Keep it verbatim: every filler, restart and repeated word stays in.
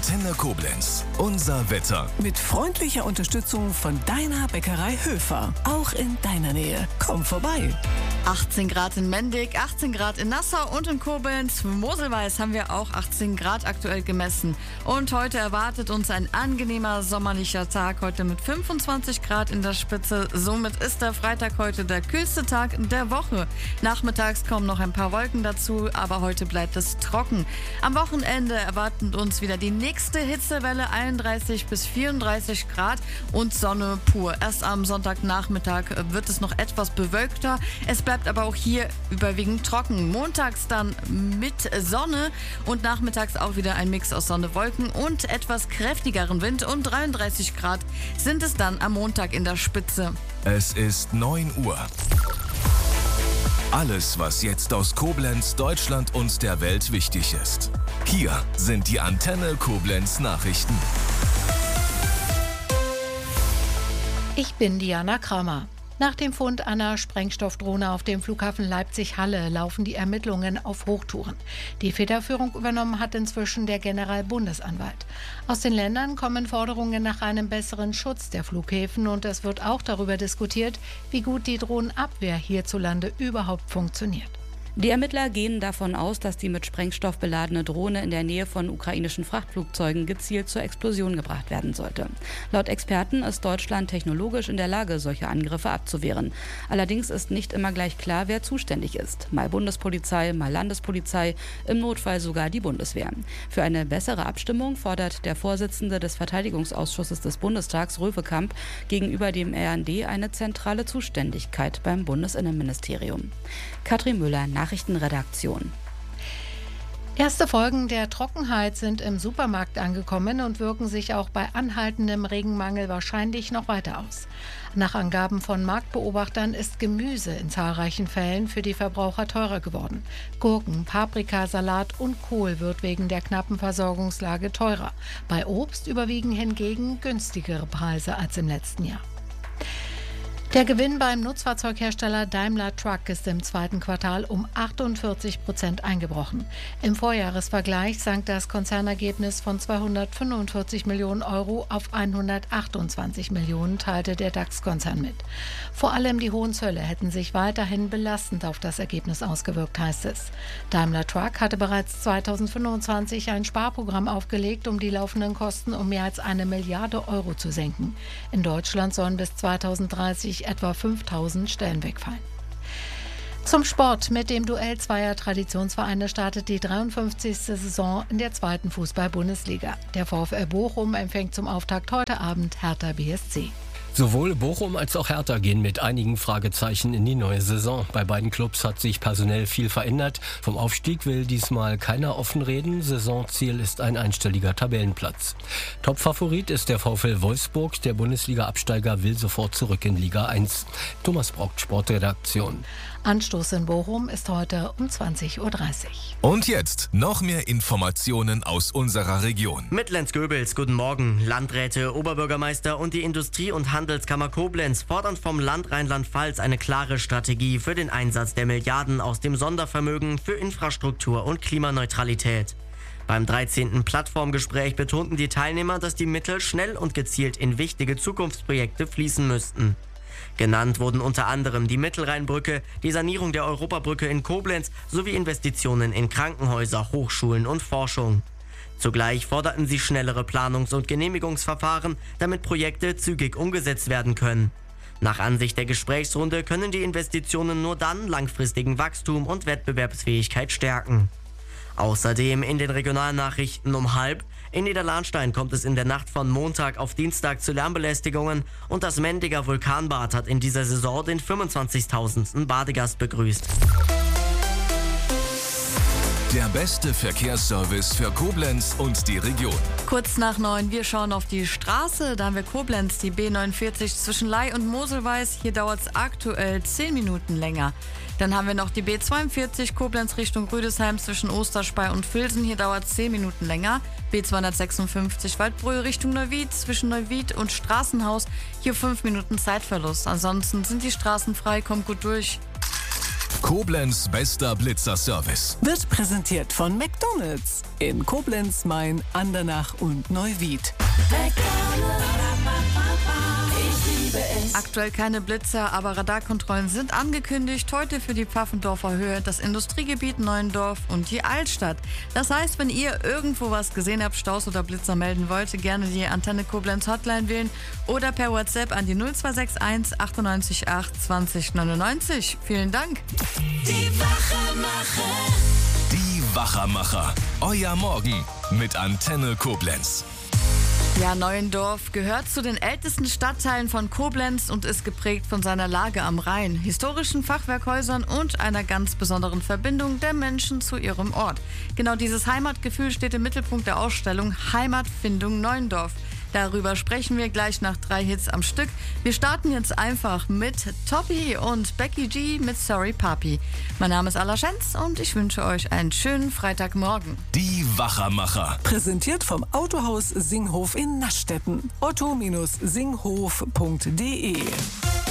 Antenne Koblenz. Unser Wetter. Mit freundlicher Unterstützung von deiner Bäckerei Höfer. Auch in deiner Nähe. Komm vorbei. achtzehn Grad in Mendig, achtzehn Grad in Nassau und in Koblenz. Moselweiß haben wir auch achtzehn Grad aktuell gemessen. Und heute erwartet uns ein angenehmer sommerlicher Tag. Heute mit fünfundzwanzig Grad in der Spitze. Somit ist der Freitag heute der kühlste Tag der Woche. Nachmittags kommen noch ein paar Wolken dazu, aber heute bleibt es trocken. Am Wochenende erwartet uns wieder die nächste Hitzewelle, einunddreißig bis vierunddreißig Grad und Sonne pur. Erst am Sonntagnachmittag wird es noch etwas bewölkter. Es bleibt aber auch hier überwiegend trocken. Montags dann mit Sonne und nachmittags auch wieder ein Mix aus Sonne, Wolken und etwas kräftigeren Wind. Und dreiunddreißig Grad sind es dann am Montag in der Spitze. Es ist neun Uhr. Alles, was jetzt aus Koblenz, Deutschland und der Welt wichtig ist. Hier sind die Antenne Koblenz Nachrichten. Ich bin Diana Kramer. Nach dem Fund einer Sprengstoffdrohne auf dem Flughafen Leipzig-Halle laufen die Ermittlungen auf Hochtouren. Die Federführung übernommen hat inzwischen der Generalbundesanwalt. Aus den Ländern kommen Forderungen nach einem besseren Schutz der Flughäfen und es wird auch darüber diskutiert, wie gut die Drohnenabwehr hierzulande überhaupt funktioniert. Die Ermittler gehen davon aus, dass die mit Sprengstoff beladene Drohne in der Nähe von ukrainischen Frachtflugzeugen gezielt zur Explosion gebracht werden sollte. Laut Experten ist Deutschland technologisch in der Lage, solche Angriffe abzuwehren. Allerdings ist nicht immer gleich klar, wer zuständig ist. Mal Bundespolizei, mal Landespolizei, im Notfall sogar die Bundeswehr. Für eine bessere Abstimmung fordert der Vorsitzende des Verteidigungsausschusses des Bundestags, Röwekamp, gegenüber dem R N D eine zentrale Zuständigkeit beim Bundesinnenministerium. Katrin Müller, Nachrichtenredaktion. Erste Folgen der Trockenheit sind im Supermarkt angekommen und wirken sich auch bei anhaltendem Regenmangel wahrscheinlich noch weiter aus. Nach Angaben von Marktbeobachtern ist Gemüse in zahlreichen Fällen für die Verbraucher teurer geworden. Gurken, Paprika, Salat und Kohl wird wegen der knappen Versorgungslage teurer. Bei Obst überwiegen hingegen günstigere Preise als im letzten Jahr. Der Gewinn beim Nutzfahrzeughersteller Daimler Truck ist im zweiten Quartal um achtundvierzig Prozent eingebrochen. Im Vorjahresvergleich sank das Konzernergebnis von zweihundertfünfundvierzig Millionen Euro auf hundertachtundzwanzig Millionen, teilte der DAX-Konzern mit. Vor allem die hohen Zölle hätten sich weiterhin belastend auf das Ergebnis ausgewirkt, heißt es. Daimler Truck hatte bereits zweitausendfünfundzwanzig ein Sparprogramm aufgelegt, um die laufenden Kosten um mehr als eine Milliarde Euro zu senken. In Deutschland sollen bis zweitausenddreißig etwa fünftausend Stellen wegfallen. Zum Sport. Mit dem Duell zweier Traditionsvereine startet die dreiundfünfzigste Saison in der zweiten Fußball-Bundesliga. Der VfL Bochum empfängt zum Auftakt heute Abend Hertha B S C. Sowohl Bochum als auch Hertha gehen mit einigen Fragezeichen in die neue Saison. Bei beiden Clubs hat sich personell viel verändert. Vom Aufstieg will diesmal keiner offen reden. Saisonziel ist ein einstelliger Tabellenplatz. Topfavorit ist der VfL Wolfsburg. Der Bundesliga-Absteiger will sofort zurück in Liga eins. Thomas Brockt, Sportredaktion. Anstoß in Bochum ist heute um zwanzig Uhr dreißig. Und jetzt noch mehr Informationen aus unserer Region. Mit Lenz Goebels, guten Morgen. Landräte, Oberbürgermeister und die Industrie- und Handelskammer Koblenz fordern vom Land Rheinland-Pfalz eine klare Strategie für den Einsatz der Milliarden aus dem Sondervermögen für Infrastruktur und Klimaneutralität. Beim dreizehnten Plattformgespräch betonten die Teilnehmer, dass die Mittel schnell und gezielt in wichtige Zukunftsprojekte fließen müssten. Genannt wurden unter anderem die Mittelrheinbrücke, die Sanierung der Europabrücke in Koblenz sowie Investitionen in Krankenhäuser, Hochschulen und Forschung. Zugleich forderten sie schnellere Planungs- und Genehmigungsverfahren, damit Projekte zügig umgesetzt werden können. Nach Ansicht der Gesprächsrunde können die Investitionen nur dann langfristigen Wachstum und Wettbewerbsfähigkeit stärken. Außerdem in den Regionalnachrichten um halb: In Niederlahnstein kommt es in der Nacht von Montag auf Dienstag zu Lärmbelästigungen und das Mendiger Vulkanbad hat in dieser Saison den fünfundzwanzigtausendsten Badegast begrüßt. Der beste Verkehrsservice für Koblenz und die Region. Kurz nach neun, wir schauen auf die Straße. Da haben wir Koblenz, die B neunundvierzig zwischen Ley und Moselweiß. Hier dauert es aktuell zehn Minuten länger. Dann haben wir noch die B zweiundvierzig Koblenz Richtung Rüdesheim zwischen Osterspey und Vilsen. Hier dauert es zehn Minuten länger. B zweihundertsechsundfünfzig Waldbröl Richtung Neuwied zwischen Neuwied und Straßenhaus. Hier fünf Minuten Zeitverlust. Ansonsten sind die Straßen frei, kommt gut durch. Koblenz bester Blitzerservice. Wird präsentiert von McDonald's in Koblenz, Main, Andernach und Neuwied. Aktuell keine Blitzer, aber Radarkontrollen sind angekündigt. Heute für die Pfaffendorfer Höhe, das Industriegebiet Neuendorf und die Altstadt. Das heißt, wenn ihr irgendwo was gesehen habt, Staus oder Blitzer melden wollt, gerne die Antenne Koblenz Hotline wählen oder per WhatsApp an die null zwei sechs eins achtundneunzig acht zwanzig neunundneunzig. Vielen Dank. Die Wachermacher. Die Wachermacher. Euer Morgen mit Antenne Koblenz. Ja, Neuendorf gehört zu den ältesten Stadtteilen von Koblenz und ist geprägt von seiner Lage am Rhein, historischen Fachwerkhäusern und einer ganz besonderen Verbindung der Menschen zu ihrem Ort. Genau dieses Heimatgefühl steht im Mittelpunkt der Ausstellung Heimatfindung Neuendorf. Darüber sprechen wir gleich nach drei Hits am Stück. Wir starten jetzt einfach mit Toppy und Becky G mit Sorry Papi. Mein Name ist Alla Schenz und ich wünsche euch einen schönen Freitagmorgen. Die Wachermacher. Präsentiert vom Autohaus Singhof in Naschstetten. otto Bindestrich singhof punkt de